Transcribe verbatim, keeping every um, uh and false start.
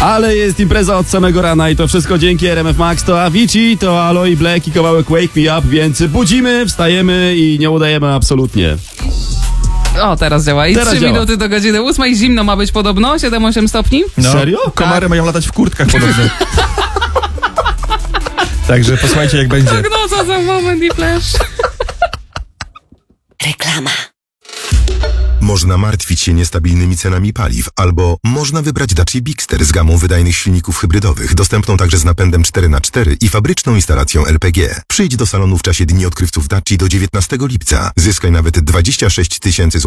Ale jest impreza od samego rana i to wszystko dzięki R M F Max. To Avicii, to Aloe Black i kawałek Wake Me Up, więc budzimy, wstajemy i nie udajemy absolutnie. O, teraz działa. I Teraz trzy działa. minuty do godziny ósmej. Zimno ma być podobno, siedem osiem stopni. No, Serio? Komary Tak. mają latać w kurtkach podobno. Także posłuchajcie jak będzie. Prognoza za moment i flash. Reklama. Można martwić się niestabilnymi cenami paliw, albo można wybrać Dacia Bigster z gamą wydajnych silników hybrydowych, dostępną także z napędem cztery na cztery i fabryczną instalacją L P G. Przyjdź do salonu w czasie Dni Odkrywców Dacia do dziewiętnastego lipca. Zyskaj nawet dwadzieścia sześć tysięcy złotych